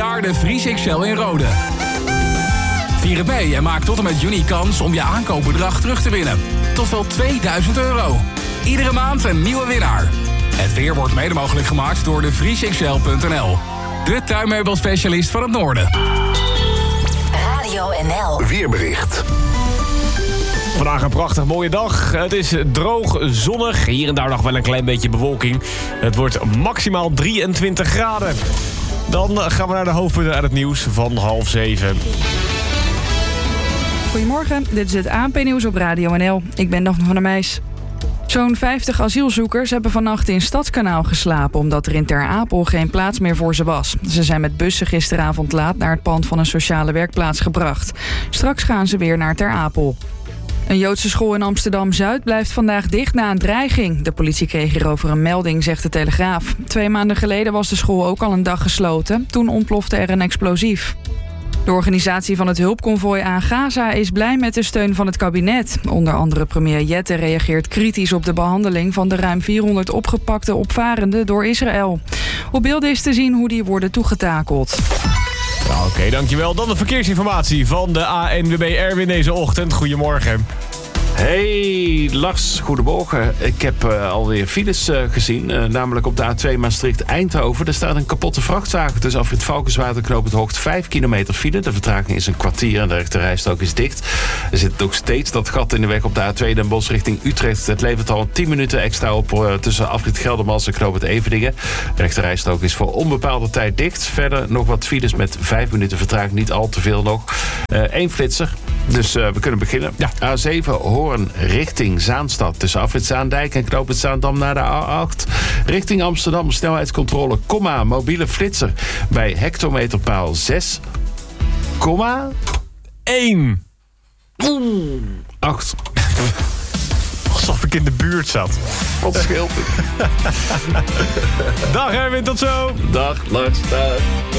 jaar de Vries XL in Rode. Vier het mee en maak tot en met juni kans om je aankoopbedrag terug te winnen. Tot wel €2000. Iedere maand een nieuwe winnaar. Het weer wordt mede mogelijk gemaakt door de vriesxl.nl. De tuinmeubelspecialist van het noorden. Radio NL. Weerbericht. Vandaag een prachtig mooie dag. Het is droog, zonnig. Hier en daar nog wel een klein beetje bewolking. Het wordt maximaal 23 graden. Dan gaan we naar de hoofdpunten uit het nieuws van 6:30. Goedemorgen, dit is het ANP-nieuws op Radio NL. Ik ben Daphne van der Meijs. Zo'n 50 asielzoekers hebben vannacht in Stadskanaal geslapen, omdat er in Ter Apel geen plaats meer voor ze was. Ze zijn met bussen gisteravond laat naar het pand van een sociale werkplaats gebracht. Straks gaan ze weer naar Ter Apel. Een Joodse school in Amsterdam-Zuid blijft vandaag dicht na een dreiging. De politie kreeg hierover een melding, zegt de Telegraaf. 2 maanden geleden was de school ook al een dag gesloten. Toen ontplofte er een explosief. De organisatie van het hulpconvooi aan Gaza is blij met de steun van het kabinet. Onder andere premier Jette reageert kritisch op de behandeling van de ruim 400 opgepakte opvarenden door Israël. Op beelden is te zien hoe die worden toegetakeld. Oké, dankjewel. Dan de verkeersinformatie van de ANWB Erwin deze ochtend. Goedemorgen. Hey Lars, goedemorgen. Ik heb alweer files gezien, namelijk op de A2 Maastricht-Eindhoven. Er staat een kapotte vrachtwagen tussen afrit Valkenswaard en knooppunt Hoogt. 5 kilometer file. De vertraging is een kwartier en de rechterrijstrook is dicht. Er zit nog steeds dat gat in de weg op de A2 Den Bosch richting Utrecht. Het levert al 10 minuten extra op tussen afrit Geldermals en knooppunt Everdingen. De rechterrijstrook is voor onbepaalde tijd dicht. Verder nog wat files met 5 minuten vertraging, niet al te veel nog. 1 flitser, dus we kunnen beginnen. Ja. A7 Hoorn richting Zaanstad. Tussen afrit Zaandijk en knooppunt Zaandam naar de A8. Richting Amsterdam snelheidscontrole, mobiele flitser. Bij hectometerpaal 6, 1. 8. Alsof ik in de buurt zat. Wat scheelt het? Dag Erwin, tot zo. Dag Lars, dag.